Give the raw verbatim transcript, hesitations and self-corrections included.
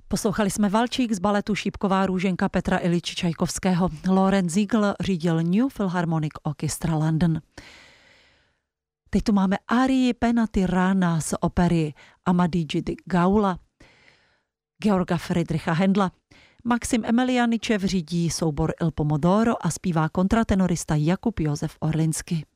Poslouchali jsme Valčík z baletu Šípková růženka Petra Iljiče Čajkovského. Lorenz Ziegl řídil New Philharmonic Orchestra London. Teď tu máme arii Penna Tirana z opery Amadigi di Gaula Georga Friedricha Händla. Maxim Emelianičev řídí soubor Il Pomodoro a zpívá kontratenorista Jakub Josef Orlinsky.